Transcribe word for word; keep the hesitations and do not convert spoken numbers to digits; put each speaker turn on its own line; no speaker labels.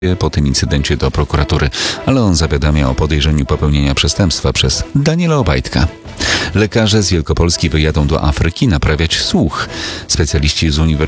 po tym incydencie do prokuratury, ale on zawiadamia o podejrzeniu popełnienia przestępstwa przez Daniela Obajtka. Lekarze z Wielkopolski wyjadą do Afryki naprawiać słuch. Specjaliści z Uniwersytetu